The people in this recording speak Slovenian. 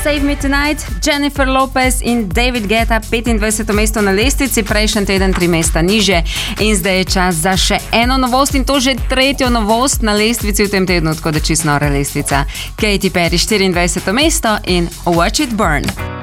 Save Me Tonight, Jennifer Lopez in David Guetta, 25. mesto na lestvici, prejšnji teden 3 mesta niže. In zdaj je čas za še eno novost in to že tretjo novost na lestvici v tem tednu, tako da čisto nora lestvica. Katy Perry, 24. mesto in Watch It Burn.